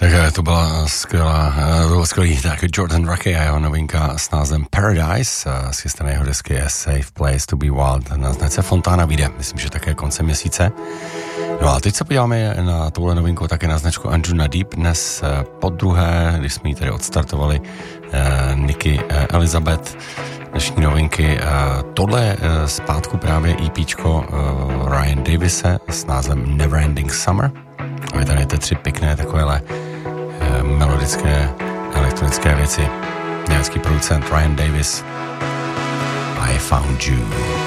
Tak to byla skvělý tak Jordan Rakey a jeho novinka s názvem Paradise, z chystané jeho desky A Safe Place to be Wild. Na značce Fontana vyjde, myslím, že také koncem měsíce. No a teď se podíváme na tohle novinku také na značku Anjuna Deep. Dnes podruhé, když jsme ji tady odstartovali, Nikki Elizabeth, dnešní novinky. Tohle je zpátku právě EPčko Ryan Davise s názvem Neverending Summer. A vy tady máte 3 pěkné takovéhle melodické elektronické věci. Německý producent Ryan Davis. I Found You.